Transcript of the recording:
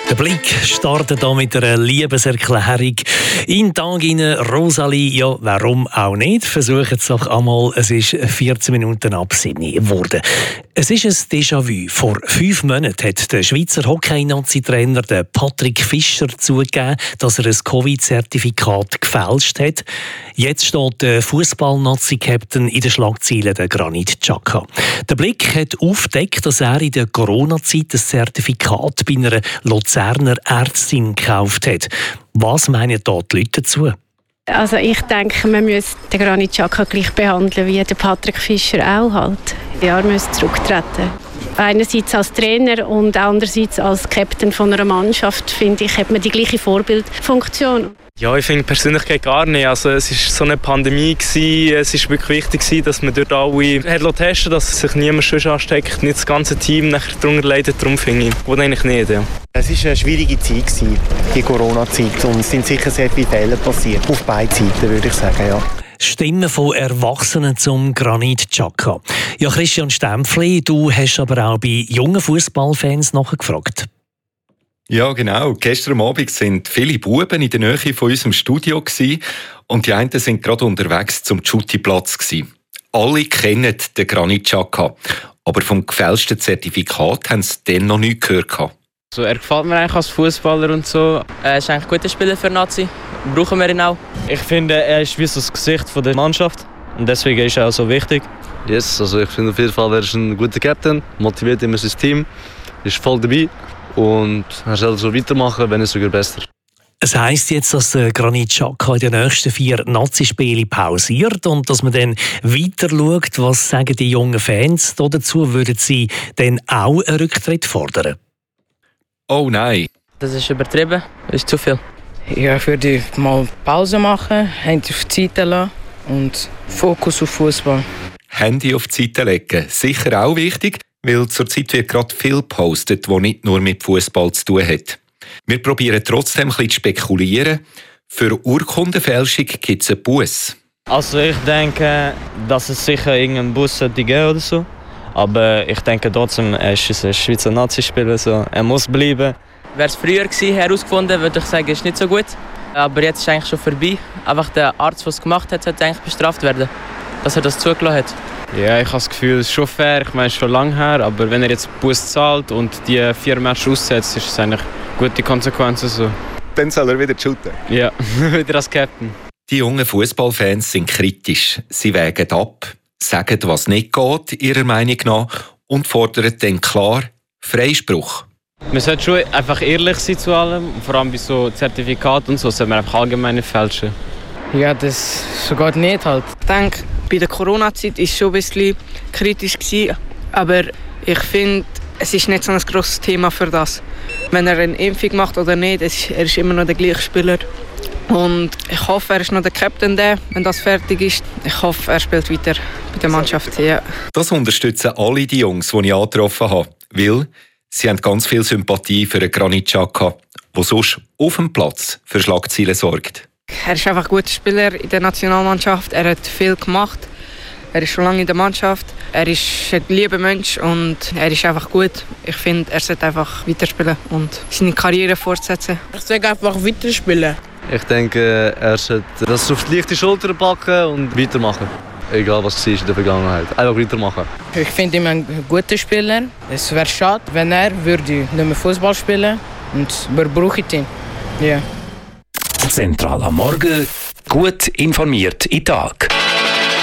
Der Blick startet hier mit einer Liebeserklärung. In den Tag hinein, Rosalie, ja, warum auch nicht? Versuchen es doch einmal. Es ist 14 Minuten ab 7 geworden. Es ist ein Déjà-vu. Vor 5 Monaten hat der Schweizer Hockey-Nazi-Trainer Patrick Fischer zugegeben, dass er ein Covid-Zertifikat gefälscht hat. Jetzt steht der Fußball-Nazi-Captain in den Schlagzeilen, der Granit Xhaka. Der Blick hat aufgedeckt, dass er in der Corona-Zeit ein Zertifikat bei einer Luzerner Ärztin gekauft hat. Was meinen da die Leute dazu? Also ich denke, man müsste den Granit Xhaka gleich behandeln wie der Patrick Fischer auch halt. Ja, er müsste zurücktreten. Einerseits als Trainer und andererseits als Captain von einer Mannschaft, finde ich, hat man die gleiche Vorbildfunktion. Ja, ich finde persönlich gar nicht. Also, es war so eine Pandemie gewesen. Es war wirklich wichtig, dass man dort alle testen, dass sich niemand schon ansteckt, nicht das ganze Team nachher darunter leidet. Darum finde ich, gut eigentlich nicht. Ja. Es war eine schwierige Zeit, die Corona-Zeit, und es sind sicher sehr viele Fehler passiert. Auf beiden Seiten, würde ich sagen, ja. Stimmen von Erwachsenen zum Granit Xhaka. Ja, Christian Stempfli, du hast aber auch bei jungen Fußballfans nachgefragt. Ja, genau. Gestern Abend sind viele Buben in der Nähe von unserem Studio gewesen, und die einen sind gerade unterwegs zum Schuttiplatz gewesen. Alle kennen den Granit Xhaka, aber vom gefälschten Zertifikat haben sie dann noch nichts gehört. Also, er gefällt mir eigentlich als Fußballer und so. Er ist eigentlich ein guter Spieler für Nazi. Brauchen wir ihn auch. Ich finde, er ist wie das Gesicht der Mannschaft und deswegen ist er auch so wichtig. Yes, also ich finde auf jeden Fall, er ist ein guter Captain, motiviert immer sein Team, ist voll dabei und er soll so weitermachen, wenn nicht sogar besser. Es heisst jetzt, dass der Granit Xhaka in den nächsten 4 Nazi-Spielen pausiert und dass man dann weiter schaut. Was sagen die jungen Fans dazu? Würden sie dann auch einen Rücktritt fordern? Oh nein. Das ist übertrieben, das ist zu viel. Ja, ich würde mal Pause machen, Handy auf die Seite lassen und Fokus auf Fußball. Handy auf die Seite legen, sicher auch wichtig, weil zurzeit wird gerade viel gepostet, das nicht nur mit Fußball zu tun hat. Wir probieren trotzdem ein bisschen zu spekulieren. Für Urkundenfälschung gibt es einen Buss. Also ich denke, dass es sicher irgendeinen Bus geben oder so. Aber ich denke trotzdem, er ist ein Schweizer Nazi-Spieler, so. Er muss bleiben. Wäre es früher gewesen, herausgefunden, würde ich sagen, ist nicht so gut. Aber jetzt ist es eigentlich schon vorbei. Einfach der Arzt, der es gemacht hat, sollte eigentlich bestraft werden, dass er das zugelassen hat. Ja, ich habe das Gefühl, es ist schon fair. Ich meine, es ist schon lange her. Aber wenn er jetzt Bus zahlt und die 4 Matches aussetzt, ist es eigentlich gute Konsequenzen. So. Dann soll er wieder shooten. Ja, wieder als Captain. Die jungen Fußballfans sind kritisch. Sie wägen ab, sagen, was nicht geht, ihrer Meinung nach, und fordern dann klar Freispruch. Man sollte schon einfach ehrlich sein zu allem, vor allem bei so Zertifikaten und so, sollte man einfach allgemein fälschen. Ja, das so geht nicht halt. Ich denke, bei der Corona-Zeit war es schon ein bisschen kritisch gewesen, aber ich finde, es ist nicht so ein grosses Thema für das. Wenn er eine Impfung macht oder nicht, er ist immer noch der gleiche Spieler. Und ich hoffe, er ist noch der Captain, wenn das fertig ist. Ich hoffe, er spielt weiter bei der Mannschaft. Ja. Das unterstützen alle die Jungs, die ich angetroffen habe, weil sie haben ganz viel Sympathie für den Granit Xhaka, der sonst auf dem Platz für Schlagzeilen sorgt. Er ist einfach ein guter Spieler in der Nationalmannschaft. Er hat viel gemacht. Er ist schon lange in der Mannschaft. Er ist ein lieber Mensch und er ist einfach gut. Ich finde, er sollte einfach weiterspielen und seine Karriere fortsetzen. Ich sage einfach weiterspielen. Ich denke, er sollte das auf die leichte Schulter packen und weitermachen. Egal was war in der Vergangenheit. Einfach weitermachen. Ich finde ihn ein guter Spieler. Es wäre schade, wenn er nicht mehr Fußball spielen würde. Und wir brauchen ihn. Ja. Zentral am Morgen. Gut informiert in den Tag.